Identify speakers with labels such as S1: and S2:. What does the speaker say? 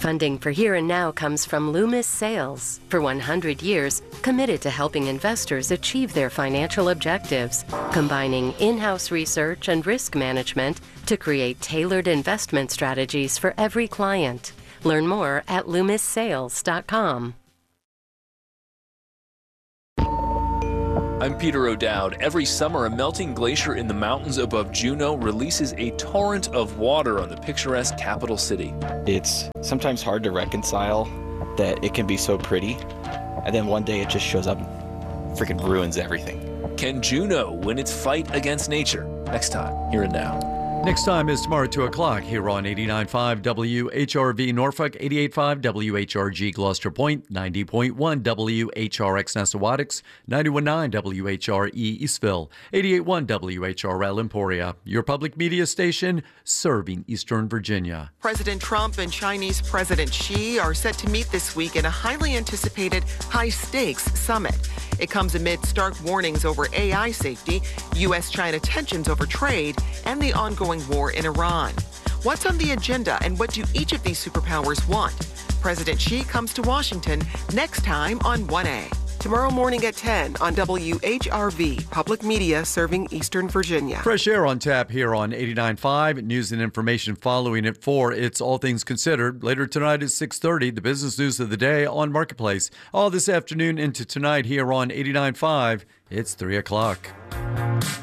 S1: Funding for Here and Now comes from Loomis Sales. For 100 years, committed to helping investors achieve their financial objectives, combining in-house research and risk management to create tailored investment strategies for every client. Learn more at LoomisSales.com.
S2: I'm Peter O'Dowd. Every summer, a melting glacier in the mountains above Juneau releases a torrent of water on the picturesque capital city.
S3: It's sometimes hard to reconcile that it can be so pretty, and then one day it just shows up and freaking ruins everything.
S2: Can Juneau win its fight against nature? Next time, Here and Now.
S4: Next time is tomorrow at 2 o'clock here on 89.5 WHRV Norfolk, 88.5 WHRG Gloucester Point, 90.1 WHRX Nessawadox, 91.9 WHRE Eastville, 88.1 WHRL Emporia, your public media station serving Eastern Virginia.
S5: President Trump and Chinese President Xi are set to meet this week in a highly anticipated high-stakes summit. It comes amid stark warnings over AI safety, U.S.-China tensions over trade, and the ongoing war in Iran. What's on the agenda and what do each of these superpowers want? President Xi comes to Washington next time on 1A. Tomorrow morning at 10 on WHRV, public media serving Eastern Virginia.
S4: Fresh air on tap here on 89.5. News and information following at 4. It's All Things Considered. Later tonight at 6:30, the business news of the day on Marketplace. All this afternoon into tonight here on 89.5. It's 3 o'clock.